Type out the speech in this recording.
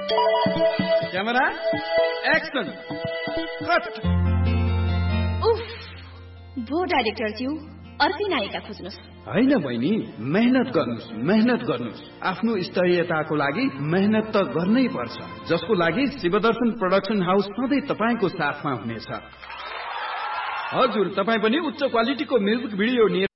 Camera action cut. उफ, भो director ज्यू, अर्कै नायिका खोज्नुस्। हैन बहिनी, मेहनत गर्नुस्। आफ्नो स्तरीयताको लागि मेहनत त गर्नै पर्छ, जसको लागि शिवदर्शन प्रोडक्सन हाउस सधैँ तपाईको साथमा हुनेछ। हजुर, तपाई पनि उच्च क्वालिटीको म्युजिक भिडियो